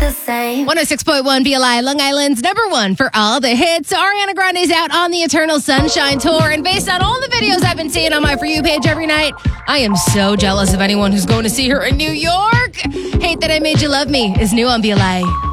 the same. 106.1 BLI, Long Island's number one for all the hits. Ariana Grande's out on the Eternal Sunshine Tour, and based on all the videos I've been seeing on my For You page every night, I am so jealous of anyone who's going to see her in New York. Hate That I Made You Love Me is new on BLI.